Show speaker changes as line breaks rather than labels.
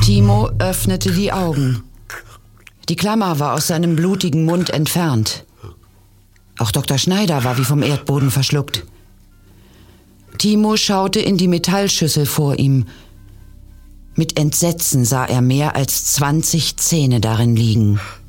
Timo öffnete die Augen. Die Klammer war aus seinem blutigen Mund entfernt. Auch Dr. Schneider war wie vom Erdboden verschluckt. Timo schaute in die Metallschüssel vor ihm. Mit Entsetzen sah er mehr als 20 Zähne darin liegen.